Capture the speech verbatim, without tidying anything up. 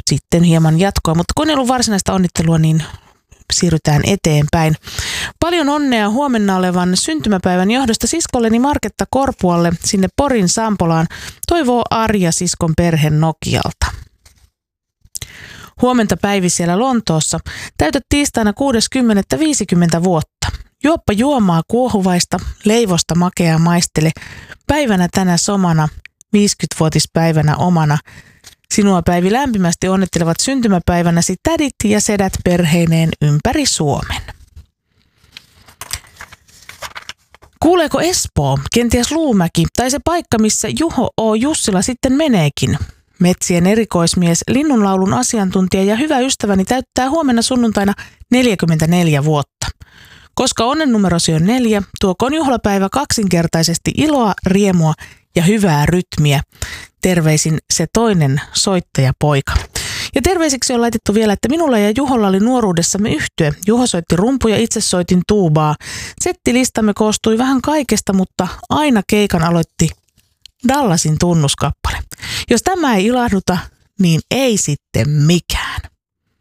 sitten hieman jatkoa, mutta kun ei ollut varsinaista onnittelua, niin siirrytään eteenpäin. Paljon onnea huomenna olevan syntymäpäivän johdosta siskolleni Marketta Korpualle sinne Porin Sampolaan, toivoo Arja siskon perhe Nokialta. Huomenta Päivi siellä Lontoossa. Täytät tiistaina kuudes kymmenettä viisikymmentä vuotta. Juoppa juomaa kuohuvaista, leivosta makeaa maistele. Päivänä tänä somana, viisikymmenvuotispäivänä omana. Sinua Päivi lämpimästi onnittelevat syntymäpäivänäsi tädit ja sedät perheineen ympäri Suomen. Kuuleeko Espoo, kenties Luumäki tai se paikka, missä Juho O. Jussila sitten meneekin? Metsien erikoismies, linnunlaulun asiantuntija ja hyvä ystäväni täyttää huomenna sunnuntaina neljäkymmentäneljä vuotta. Koska onnennumerosi on neljä, tuokoon juhlapäivä kaksinkertaisesti iloa, riemua ja hyvää rytmiä. Terveisin se toinen soittajapoika. Ja terveisiksi on laitettu vielä, että minulla ja Juholla oli nuoruudessamme yhtye. Juho soitti rumpuja, itse soitin tuubaa. Settilistamme koostui vähän kaikesta, mutta aina keikan aloitti Dallasin tunnuskappale. Jos tämä ei ilahduta, niin ei sitten mikään.